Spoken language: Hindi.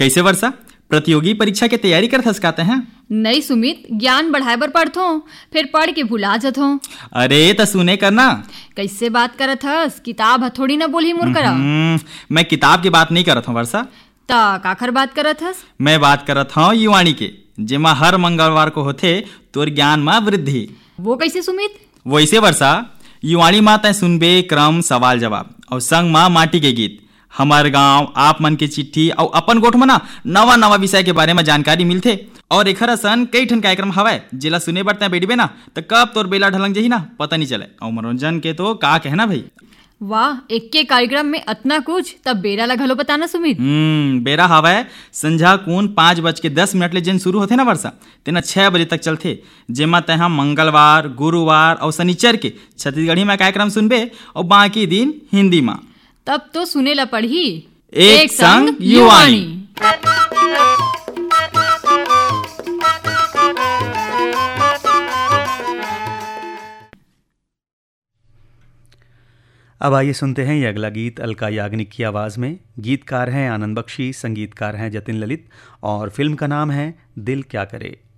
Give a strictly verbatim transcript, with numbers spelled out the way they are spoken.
कैसे वर्षा, प्रतियोगी परीक्षा के तैयारी करत हस काते हैं? नहीं सुमित, ज्ञान बढ़ाए बर पढ़थो, फिर पढ़ के भुला जथो। अरे त सुने करना। कैसे बात करत हस? किताब हथोड़ी न बोली मुर करा। मैं किताब की बात नहीं करत हूँ वर्षा। ता काखर बात करत हस? मैं बात करत हूँ युवाणी के, जेमा हर मंगलवार को होथे तोर ज्ञान में वृद्धि। वो कैसे सुमित? वैसे वर्षा, युवाणी माँ तय सुनबे क्रम सवाल जवाब और संग माँ माटी के गीत, हमार गांव, आप मन के चिट्ठी और अपन गोठ में ना नवा नवा विषय के बारे में जानकारी मिलथे। और एखर असन कई ठन कार्यक्रम हवय जेला सुने बर तय बैठबे ना तो कब तोर बेला ढलंग जही ना पता नहीं चले। और मनोरंजन के तो का कहना भाई। वाह, एक के कार्यक्रम में अतना कुछ, तब बेरा ला घलो बताना सुमित। हम्म बेरा हवय संझा कून पाँच बज के दस मिनट ले जिन शुरू होथे ना वर्षा, तेना छह बजे तक चलथे। जेमा तय मंगलवार, गुरुवार और शनिचर के छत्तीसगढ़ी में कार्यक्रम सुनबे और बाकी दिन हिंदी में। तब तो सुने ला पढ़ी एक, एक संग युवाणी। अब आइए सुनते हैं ये अगला गीत अलका याग्निक की आवाज़ में। गीतकार हैं आनंद बख्शी, संगीतकार हैं जतिन ललित और फिल्म का नाम है दिल क्या करे।